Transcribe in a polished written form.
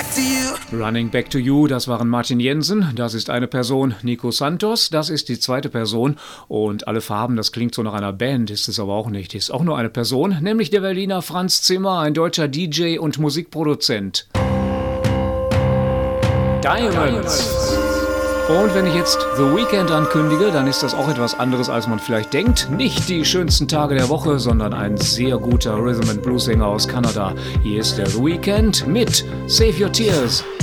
to you. Running Back to You, das waren Martin Jensen, das ist eine Person, Nico Santos, das ist die zweite Person und Alle Farben, das klingt so nach einer Band, ist es aber auch nicht, ist auch nur eine Person, nämlich der Berliner Franz Zimmer, ein deutscher DJ und Musikproduzent. Diamonds. Und wenn ich jetzt The Weeknd ankündige, dann ist das auch etwas anderes, als man vielleicht denkt. Nicht die schönsten Tage der Woche, sondern ein sehr guter Rhythm and Blues Sänger aus Kanada. Hier ist der The Weeknd mit Save Your Tears.